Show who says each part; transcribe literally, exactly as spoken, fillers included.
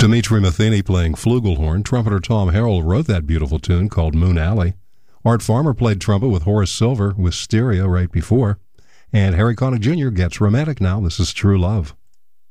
Speaker 1: Dimitri Matheny playing flugelhorn. Trumpeter Tom Harrell wrote that beautiful tune called Moon Alley. Art Farmer played trumpet with Horace Silver with Stereo right before. And Harry Connick Junior gets romantic now. This is True Love.